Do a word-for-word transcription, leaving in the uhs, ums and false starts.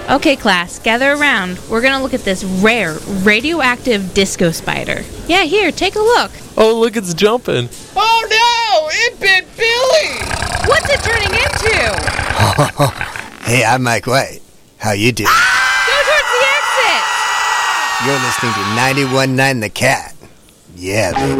Okay, class, gather around. We're gonna look at this rare, radioactive disco spider. Yeah, here, take a look. Oh, look, it's jumping. Oh no! It bit Billy! What's it turning into? Hey, I'm Mike White. How you doing? Go towards the exit! You're listening to ninety-one point nine The Cat. Yeah, baby.